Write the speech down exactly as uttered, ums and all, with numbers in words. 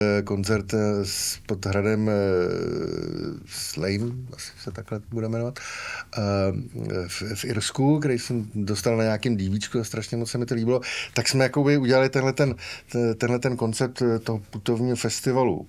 koncert s, pod hradem Slane, asi se takhle bude jmenovat, v, v Irsku, který jsem dostal na nějakým DVčku a strašně moc se mi to líbilo, tak jsme jakoby udělali tenhle ten, tenhle ten koncept toho putovního festivalu